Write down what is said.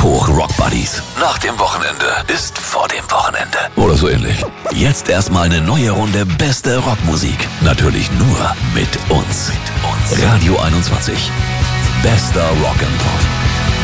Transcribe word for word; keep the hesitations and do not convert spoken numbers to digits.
hoch, Rock Buddies. Nach dem Wochenende ist vor dem Wochenende. Oder so ähnlich. Jetzt erstmal eine neue Runde beste Rockmusik. Natürlich nur mit uns. Mit uns. Radio einundzwanzig. Bester Rock and Pop.